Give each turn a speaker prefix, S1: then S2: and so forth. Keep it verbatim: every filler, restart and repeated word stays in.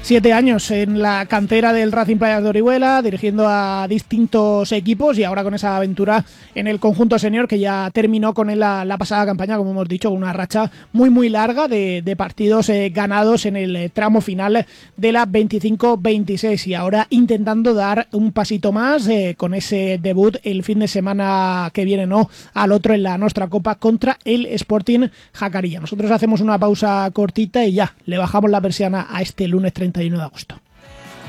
S1: Siete años en la cantera del Racing Playas de Orihuela, dirigiendo a distintos equipos y ahora con esa aventura en el conjunto senior que ya terminó con él la, la pasada campaña, como hemos dicho, con una racha muy muy larga de, de partidos eh, ganados en el eh, tramo final de la veinticinco veintiséis y ahora intentando dar un pasito más eh, con ese debut el fin de semana que viene, no al otro en la Nostra Copa contra el Sporting Jacarilla. Nosotros hacemos una pausa cortita y ya le bajamos la persiana a este lunes treinta y uno de agosto.